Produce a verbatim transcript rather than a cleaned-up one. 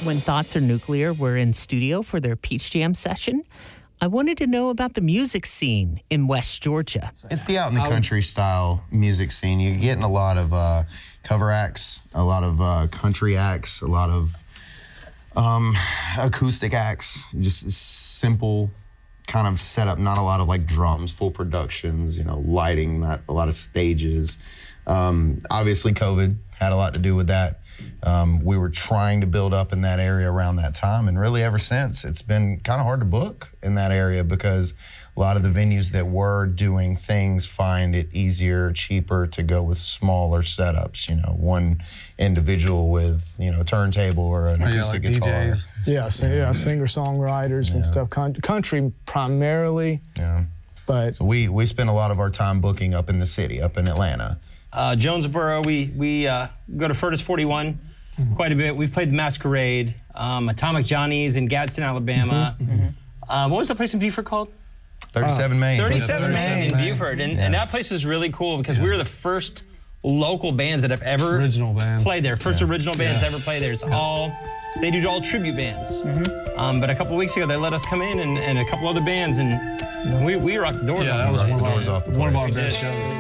When Thoughts Are Nuclear were in studio for their Peach Jam session, I wanted to know about the music scene in West Georgia. It's the out in the country style music scene. You're getting a lot of uh, cover acts, a lot of uh, country acts, a lot of um, acoustic acts, just simple kind of setup, not a lot of like drums, full productions, you know, lighting, not a lot of stages. Um, obviously COVID had a lot to do with that. Um, we were trying to build up in that area around that time, and really ever since, it's been kind of hard to book in that area because a lot of the venues that were doing things find it easier, cheaper to go with smaller setups, you know, one individual with, you know, a turntable or an oh, acoustic yeah, like guitar. D Js. Yeah, sing, yeah singer-songwriters Yeah. and stuff. Con- country primarily, Yeah. but So we, we spend a lot of our time booking up in the city, up in Atlanta. Uh, Jonesboro, we we uh, go to Furtis forty-one mm-hmm. quite a bit. We've played the Masquerade, um, Atomic Johnny's in Gadsden, Alabama. Mm-hmm. Uh, what was that place in Beaufort called? thirty-seven Main. thirty-seven thirty-seven Main in Main. Beaufort. And, Yeah. and that place is really cool because yeah. we were the first local bands that have ever Original bands. played there. First Yeah. original bands Yeah. to ever play there. It's yeah. all, they do all tribute bands. Mm-hmm. Um, but a couple weeks ago, they let us come in and, and a couple other bands, and we, we rocked the doors Yeah, off. that was Rocked one the of, doors our, off the one of our place. best shows.